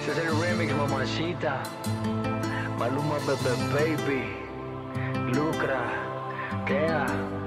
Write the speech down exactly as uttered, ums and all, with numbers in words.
Este es el remix, mamacita. Maluma, bebé, baby. Lucra. Kea.